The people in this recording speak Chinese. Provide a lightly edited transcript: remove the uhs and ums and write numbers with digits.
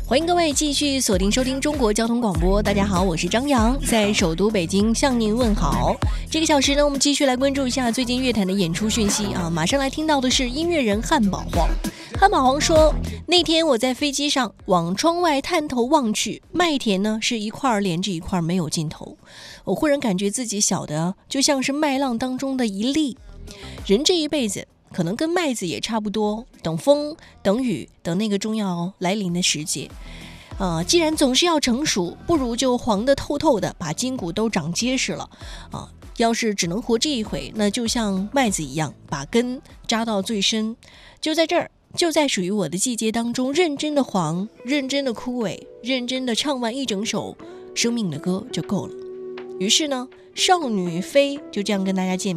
欢迎各位继续锁定收听中国交通广播。大家好，我是张扬，在首都北京向您问好。这个小时呢，我们继续来关注一下最近乐坛的演出讯息啊。马上来听到的是音乐人汉堡王。汉堡王说，那天我在飞机上往窗外探头望去，麦田呢是一块连着一块，没有尽头。我忽然感觉自己小的就像是麦浪当中的一粒。人这一辈子可能跟麦子也差不多，等风等雨等那个终要来临的时节。既然总是要成熟，不如就黄得透透的，把筋骨都长结实了要是只能活这一回，那就像麦子一样，把根扎到最深，就在这儿，就在属于我的季节当中，认真的黄，认真的枯萎，认真的唱完一整首生命的歌就够了。于是呢，少女飞就这样跟大家见面。